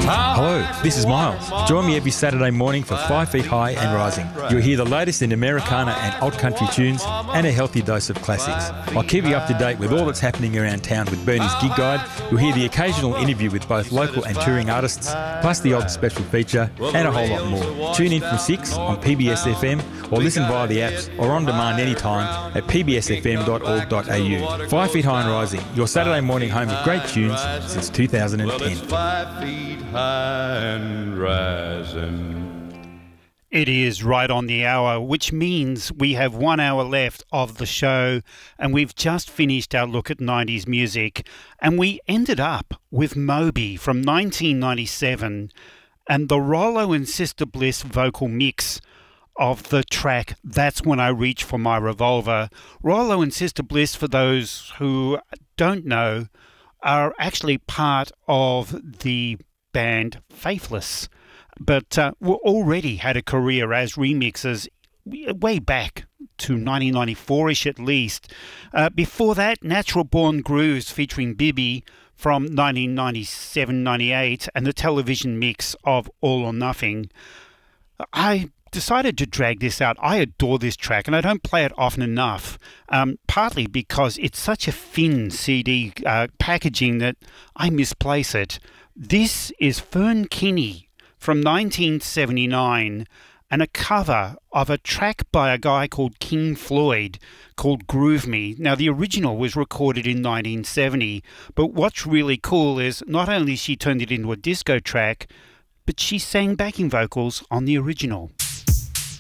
Hello, this is Miles. Join me every Saturday morning for 5 Feet High and Rising. You'll hear the latest in Americana and alt country tunes and a healthy dose of classics. I'll keep you up to date with all that's happening around town with Bernie's Gig Guide. You'll hear the occasional interview with both local and touring artists, plus the odd special feature and a whole lot more. Tune in from 6 on PBS FM or listen via the apps or on demand anytime at pbsfm.org.au. 5 Feet High and Rising, your Saturday morning home of great tunes since 2010. 5 feet high and rising. It is right on the hour, which means we have 1 hour left of the show, and we've just finished our look at 90s music, and we ended up with Moby from 1997 and the Rollo and Sister Bliss vocal mix of the track That's When I Reach for My Revolver. Rollo and Sister Bliss, for those who don't know, are actually part of the band Faithless, but already had a career as remixers way back to 1994-ish at least. Before that, Natural Born Grooves featuring Bibi from 1997-98 and the television mix of All or Nothing. I decided to drag this out. I adore this track and I don't play it often enough, partly because it's such a thin CD packaging that I misplace it. This is Fern Kinney from 1979 and a cover of a track by a guy called King Floyd called Groove Me. Now, the original was recorded in 1970, but what's really cool is not only she turned it into a disco track, but she sang backing vocals on the original.